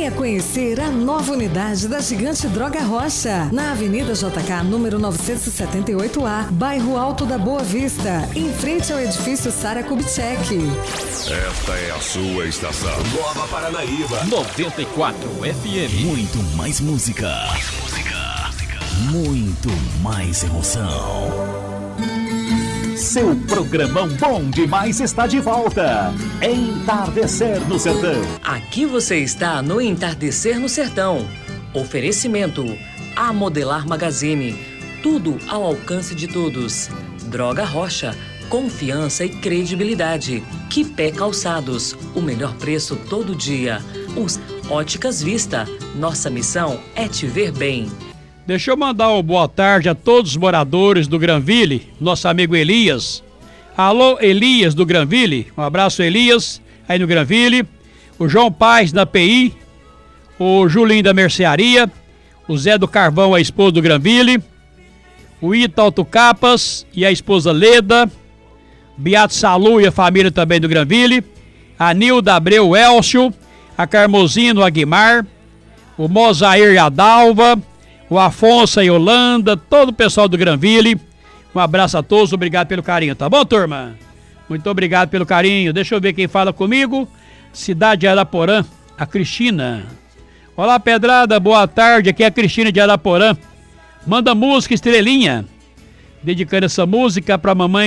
Venha conhecer a nova unidade da Gigante Droga Rocha, na Avenida JK, número 978A, bairro Alto da Boa Vista, em frente ao edifício Sara Kubitschek. Esta é a sua estação. Nova Paranaíba. 94 FM. Muito mais música. Muito mais emoção. Seu programão bom demais está de volta. Entardecer no Sertão. Aqui você está no Entardecer no Sertão. Oferecimento A Modelar Magazine. Tudo ao alcance de todos. Droga Rocha. Confiança e credibilidade. Quipé Calçados. O melhor preço todo dia. Óticas Vista. Nossa missão é te ver bem. Deixa eu mandar uma boa tarde a todos os moradores do Granville, nosso amigo Elias. Alô, Elias do Granville, um abraço, Elias, aí no Granville. O João Paz da PI, o Julinho da Mercearia, o Zé do Carvão, a esposa do Granville, o Ita Autocapas e a esposa Leda, Beato Salu e a família também do Granville, a Nilda Abreu Elcio, a Carmozino Aguimar, o Mozair e a Dalva, o Afonso e a Yolanda, todo o pessoal do Granville. Um abraço a todos, obrigado pelo carinho, tá bom, turma? Muito obrigado pelo carinho. Deixa eu ver quem fala comigo. Cidade de Araporã, a Cristina. Olá, Pedrada, boa tarde, aqui é a Cristina de Araporã. Manda música, Estrelinha. Dedicando essa música pra mamãe